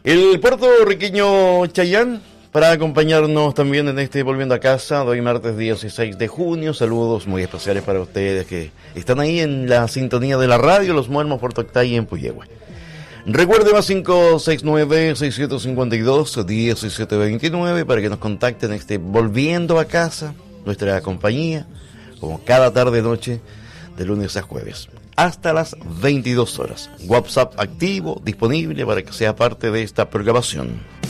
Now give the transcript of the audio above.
El puertorriqueño Chayanne, para acompañarnos también en este Volviendo a Casa, hoy martes 16 de junio. Saludos muy especiales para ustedes que están ahí en la sintonía de la radio, Los Muermos, Puerto Octay y en Puyehue. Recuerde más 569-6752-1729 para que nos contacten Volviendo a Casa, nuestra compañía, como cada tarde-noche, de lunes a jueves, hasta las 22 horas. WhatsApp activo, disponible para que sea parte de esta programación.